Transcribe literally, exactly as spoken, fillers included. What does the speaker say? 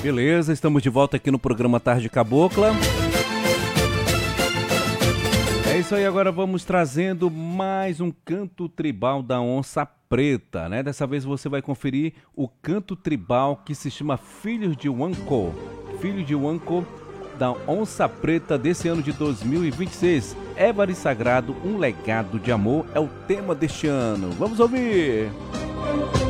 Beleza, estamos de volta aqui no programa Tarde Cabocla. É isso aí, agora vamos trazendo mais um canto tribal da Onça Preta, né? Dessa vez você vai conferir o canto tribal que se chama Filhos de Wanko. Filhos de Wanko da Onça Preta desse ano de dois mil e vinte e seis. Ébari Sagrado, um legado de amor é o tema deste ano. Vamos ouvir!